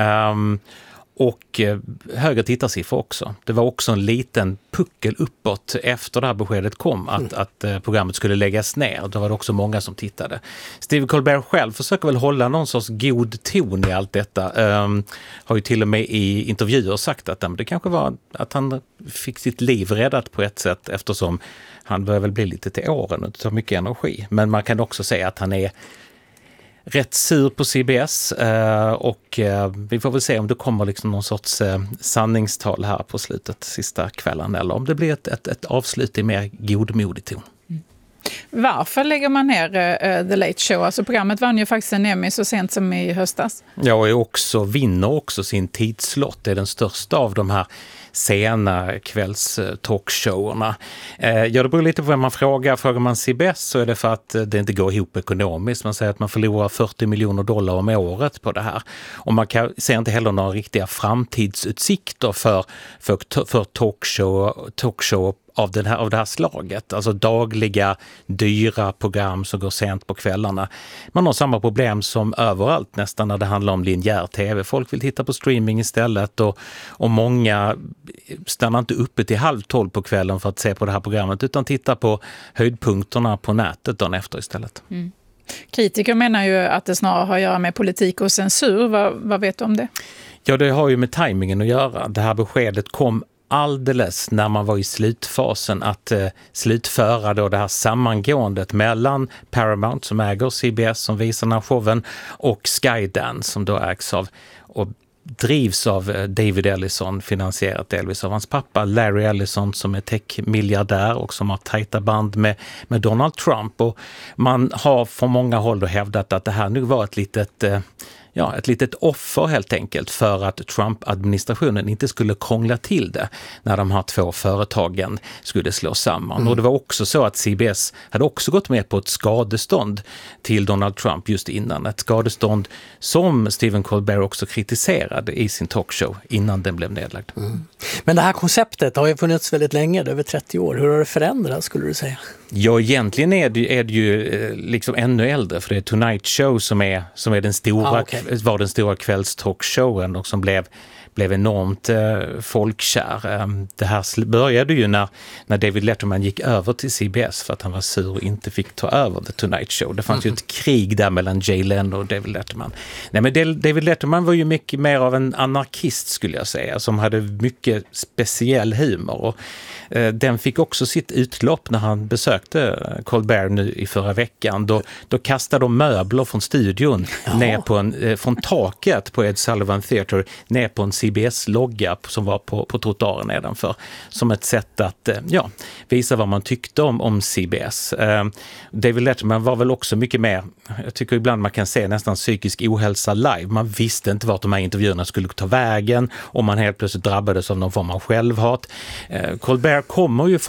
Och högre tittarsiffror också. Det var också en liten puckel uppåt efter det här beskedet kom att programmet skulle läggas ner. Då var det också många som tittade. Stephen Colbert själv försöker väl hålla någon sorts god ton i allt detta. Har ju till och med i intervjuer sagt att det kanske var att han fick sitt liv räddat på ett sätt eftersom han börjar väl bli lite till åren och tar mycket energi. Men man kan också säga att han är rätt sur på CBS och vi får väl se om det kommer liksom någon sorts sanningstal här på slutet, sista kvällen, eller om det blir ett avslut i mer godmodig ton. Varför lägger man ner The Late Show? Alltså programmet vann ju faktiskt en Emmy så sent som i höstas. Ja, och vinner också sin tidslott. Det är den största av de här sena kvällstalkshowerna. Ja, det beror lite på vem man frågar. Frågar man CBS så är det för att det inte går ihop ekonomiskt. Man säger att man förlorar $40 miljoner om året på det här. Och man ser inte heller några riktiga framtidsutsikter för talkshow av det här slaget. Alltså dagliga, dyra program som går sent på kvällarna. Man har samma problem som överallt nästan när det handlar om linjär tv. Folk vill titta på streaming istället och många stannar inte uppe till 11:30 på kvällen för att se på det här programmet utan tittar på höjdpunkterna på nätet dagen efter istället. Mm. Kritiker menar ju att det snarare har att göra med politik och censur. Vad vet du om det? Ja, det har ju med tajmingen att göra. Det här beskedet kom alldeles när man var i slutfasen att slutföra då det här sammangåendet mellan Paramount som äger CBS som visar den här showen och Skydance som då ägs av och drivs av David Ellison, finansierat delvis av hans pappa Larry Ellison som är techmiljardär och som har tajta band med Donald Trump. Och man har från många håll då hävdat att det här nu var ett litet offer helt enkelt för att Trump-administrationen inte skulle krångla till det när de här två företagen skulle slå samman. Och det var också så att CBS hade också gått med på ett skadestånd till Donald Trump just innan. Ett skadestånd som Stephen Colbert också kritiserade i sin talkshow innan den blev nedlagd. Men det här konceptet har ju funnits väldigt länge, över 30 år. Hur har det förändrats skulle du säga? Ja, egentligen är det ju liksom ännu äldre för det är Tonight Show som är den stora, var den stora kvällstalkshowen och som blev enormt folkkär. Det här började ju när David Letterman gick över till CBS för att han var sur och inte fick ta över The Tonight Show. Det fanns ju ett krig där mellan Jay Leno och David Letterman. Nej, men David Letterman var ju mycket mer av en anarkist skulle jag säga, som hade mycket speciell humor och den fick också sitt utlopp när han besökte Colbert nu i förra veckan. Då kastade de möbler från studion ner på från taket på Ed Sullivan Theatre ner på en CBS-logga som var på trottoaren nedanför. Som ett sätt att visa vad man tyckte om CBS. David Letterman var väl också mycket mer, jag tycker ibland man kan se nästan psykisk ohälsa live. Man visste inte vart de här intervjuerna skulle ta vägen och man helt plötsligt drabbades av någon form av självhat. Colbert kommer ju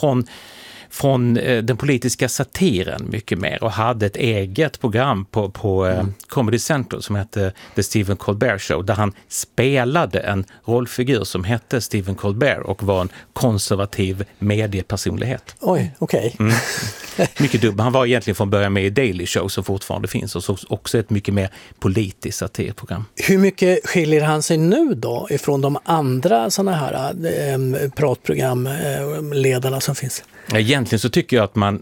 från den politiska satiren mycket mer och hade ett eget program på Comedy Central som hette The Stephen Colbert Show där han spelade en rollfigur som hette Stephen Colbert och var en konservativ mediepersonlighet. Oj, okej. Mycket dubbel. Han var egentligen från början med i Daily Show som fortfarande finns och så också ett mycket mer politiskt satirprogram. Hur mycket skiljer han sig nu då ifrån de andra sådana här pratprogramledarna som finns? Egentligen så tycker jag att man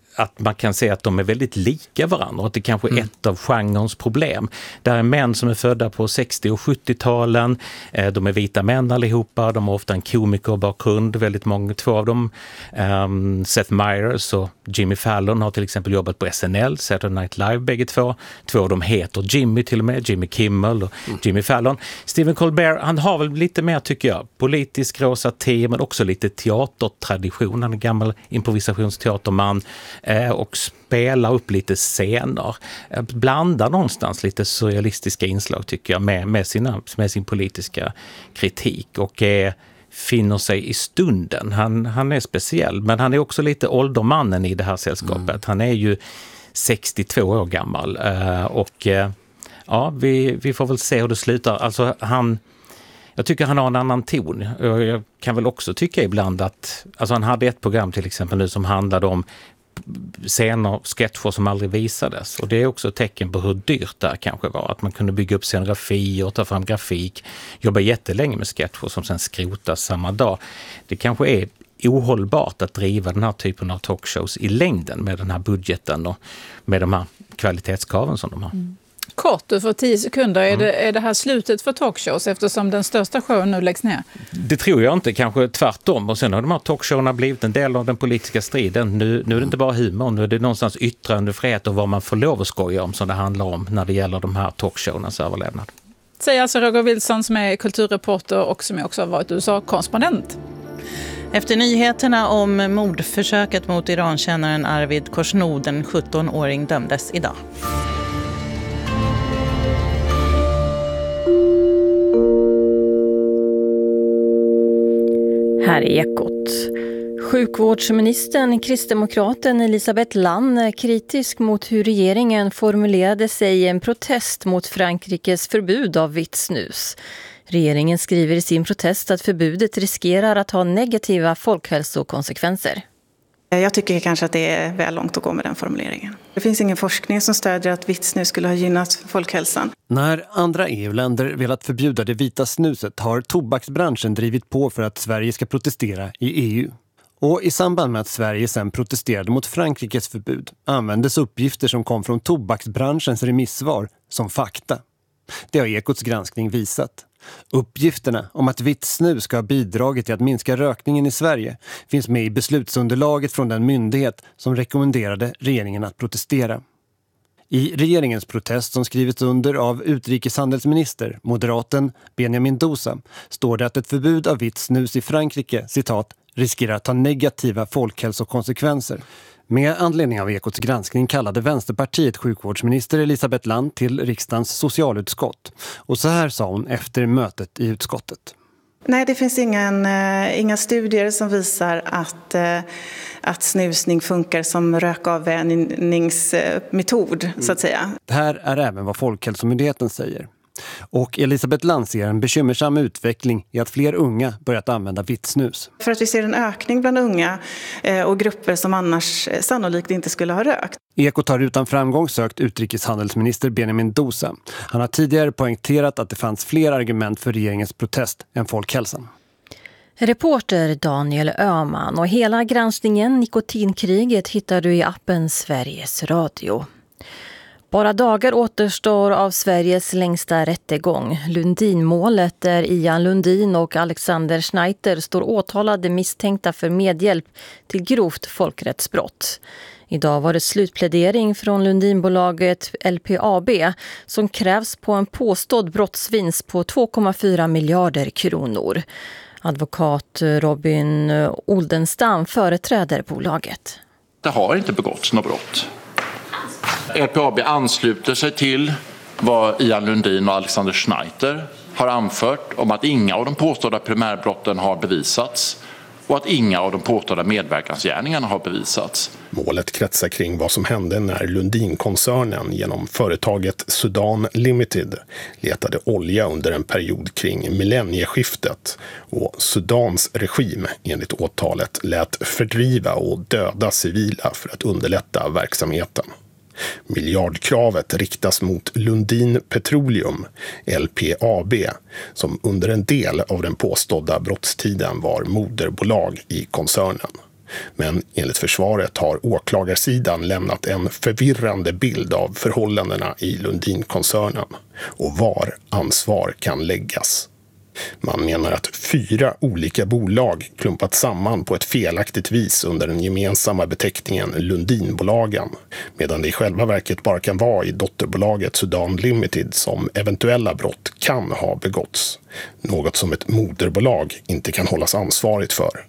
kan se att de är väldigt lika varandra och att det kanske är ett av genrens problem. Där är män som är födda på 60- och 70-talen, de är vita män allihopa, de har ofta en komikerbakgrund, väldigt många, två av dem. Seth Meyers och Jimmy Fallon har till exempel jobbat på SNL, Saturday Night Live bägge två. Två av dem heter Jimmy till och med, Jimmy Kimmel och Jimmy Fallon. Stephen Colbert, han har väl lite mer tycker jag, politisk rå satir men också lite teatertradition, han är gammal improvisationsteaterman och spelar upp lite scener. Blandar någonstans lite surrealistiska inslag tycker jag med sin politiska kritik och finner sig i stunden. Han är speciell men han är också lite åldermannen i det här sällskapet. Han är ju 62 år gammal och vi får väl se hur det slutar. Alltså jag tycker han har en annan ton. Jag kan väl också tycka ibland att han hade ett program till exempel nu som handlade om scener, sketcher som aldrig visades. Och det är också ett tecken på hur dyrt det kanske var. Att man kunde bygga upp scenografi och ta fram grafik. Jobba jättelänge med sketcher som sen skrotas samma dag. Det kanske är ohållbart att driva den här typen av talkshows i längden med den här budgeten och med de här kvalitetskraven som de har. Kort, du får 10 sekunder. Är det här slutet för talkshows eftersom den största showen nu läggs ner? Det tror jag inte, kanske tvärtom. Och sen har de här talkshowna blivit en del av den politiska striden. Nu är det inte bara humor, nu är det någonstans yttrandefrihet och vad man får lov att skoja om som det handlar om när det gäller de här talkshowernas överlevnad. Säger alltså Roger Wilson som är kulturreporter och som också har varit USA-korrespondent. Efter nyheterna om mordförsöket mot Irankännaren Arvid Khoshnood, en 17-åring, dömdes idag. Här är Ekot. Sjukvårdsministern, kristdemokraten Elisabeth Lann, är kritisk mot hur regeringen formulerade sig i en protest mot Frankrikes förbud av vitt snus. Regeringen skriver i sin protest att förbudet riskerar att ha negativa folkhälsokonsekvenser. Jag tycker kanske att det är väl långt att gå med den formuleringen. Det finns ingen forskning som stödjer att vitt snus skulle ha gynnat folkhälsan. När andra EU-länder velat förbjuda det vita snuset har tobaksbranschen drivit på för att Sverige ska protestera i EU. Och i samband med att Sverige sedan protesterade mot Frankrikes förbud användes uppgifter som kom från tobaksbranschens remissvar som fakta. Det har Ekots granskning visat. Uppgifterna om att vitt snus ska ha bidragit till att minska rökningen i Sverige finns med i beslutsunderlaget från den myndighet som rekommenderade regeringen att protestera. I regeringens protest som skrivits under av utrikeshandelsminister, moderaten Benjamin Dousa, står det att ett förbud av vitt snus i Frankrike, citat, riskerar att ha negativa folkhälsokonsekvenser. Med anledning av Ekots granskning kallade Vänsterpartiet sjukvårdsminister Elisabeth Land till riksdagens socialutskott. Och så här sa hon efter mötet i utskottet. Nej, det finns inga studier som visar att snusning funkar som rökavvänjningsmetod, så att säga. Det här är även vad Folkhälsomyndigheten säger. Och Elisabeth Land ser en bekymmersam utveckling i att fler unga börjat använda vitt snus. För att vi ser en ökning bland unga och grupper som annars sannolikt inte skulle ha rökt. Ekot har utan framgång sökt utrikeshandelsminister Benjamin Dousa. Han har tidigare poängterat att det fanns fler argument för regeringens protest än folkhälsan. Reporter Daniel Öhman, och hela granskningen Nikotinkriget hittar du i appen Sveriges Radio. Bara dagar återstår av Sveriges längsta rättegång. Lundinmålet där Ian Lundin och Alexander Schneider står åtalade misstänkta för medhjälp till grovt folkrättsbrott. Idag var det slutplädering från Lundinbolaget LPAB som krävs på en påstådd brottsvinst på 2,4 miljarder kronor. Advokat Robin Oldenstam företräder bolaget. Det har inte begåtts något brott. LPAB ansluter sig till vad Ian Lundin och Alexander Schneider har anfört om att inga av de påstådda primärbrotten har bevisats och att inga av de påstådda medverkansgärningarna har bevisats. Målet kretsar kring vad som hände när Lundin-koncernen genom företaget Sudan Limited letade olja under en period kring millennieskiftet och Sudans regim enligt åtalet lät fördriva och döda civila för att underlätta verksamheten. Miljardkravet riktas mot Lundin Petroleum, LPAB, som under en del av den påstådda brottstiden var moderbolag i koncernen. Men enligt försvaret har åklagarsidan lämnat en förvirrande bild av förhållandena i Lundin-koncernen och var ansvar kan läggas. Man menar att 4 olika bolag klumpat samman på ett felaktigt vis under den gemensamma beteckningen Lundinbolagen, medan det i själva verket bara kan vara i dotterbolaget Sudan Limited som eventuella brott kan ha begåtts. Något som ett moderbolag inte kan hållas ansvarigt för.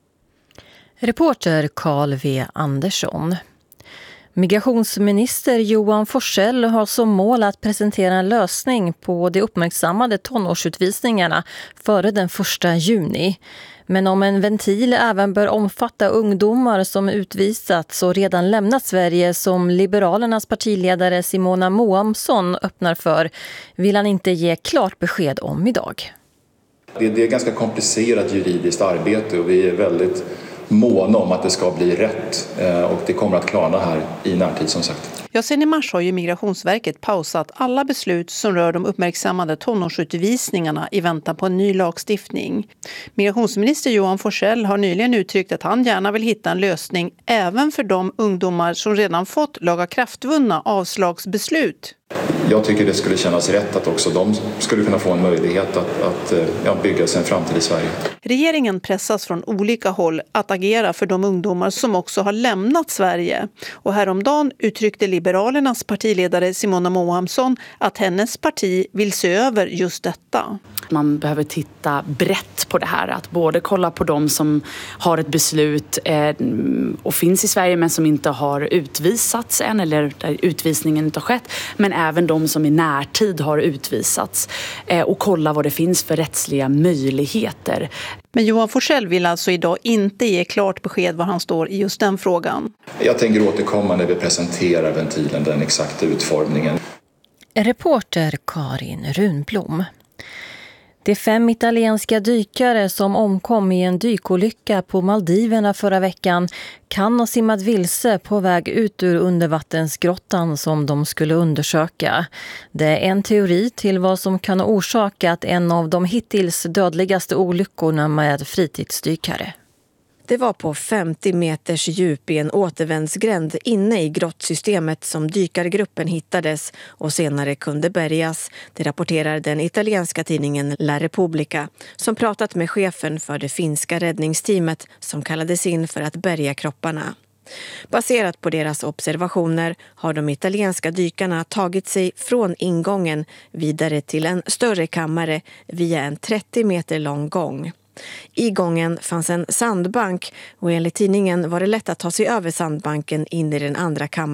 Reporter Carl V. Andersson. Migrationsminister Johan Forssell har som mål att presentera en lösning på de uppmärksammade tonårsutvisningarna före den 1 juni. Men om en ventil även bör omfatta ungdomar som utvisats och redan lämnat Sverige, som Liberalernas partiledare Simona Moamsson öppnar för, vill han inte ge klart besked om idag. Det är ganska komplicerat juridiskt arbete och vi är väldigt måna om att det ska bli rätt och det kommer att klarna här i närtid som sagt. Ja, sen i mars har ju Migrationsverket pausat alla beslut som rör de uppmärksammade tonårsutvisningarna i väntan på en ny lagstiftning. Migrationsminister Johan Forssell har nyligen uttryckt att han gärna vill hitta en lösning även för de ungdomar som redan fått lagakraftvunna avslagsbeslut. Jag tycker det skulle kännas rätt att också de skulle kunna få en möjlighet att bygga sig en framtid i Sverige. Regeringen pressas från olika håll att agera för de ungdomar som också har lämnat Sverige. Och häromdagen uttryckte Liberalernas partiledare Simona Moamsson att hennes parti vill se över just detta. Man behöver titta brett på det här. Att både kolla på de som har ett beslut och finns i Sverige men som inte har utvisats än eller där utvisningen inte har skett. Men även de som i närtid har utvisats och kolla vad det finns för rättsliga möjligheter. Men Johan Forssell vill alltså idag inte ge klart besked var han står i just den frågan. Jag tänker återkomma när vi presenterar ventilen, den exakta utformningen. Reporter Karin Runblom. Det är 5 italienska dykare som omkom i en dykolycka på Maldiverna förra veckan kan ha simmat vilse på väg ut ur undervattensgrottan som de skulle undersöka. Det är en teori till vad som kan ha orsakat en av de hittills dödligaste olyckorna med fritidsdykare. Det var på 50 meters djup i en återvändsgränd inne i grottsystemet som dykargruppen hittades och senare kunde bärgas. Det rapporterar den italienska tidningen La Repubblica som pratat med chefen för det finska räddningsteamet som kallades in för att bärga kropparna. Baserat på deras observationer har de italienska dykarna tagit sig från ingången vidare till en större kammare via en 30 meter lång gång. I gången fanns en sandbank och enligt tidningen var det lätt att ta sig över sandbanken in i den andra kammaren.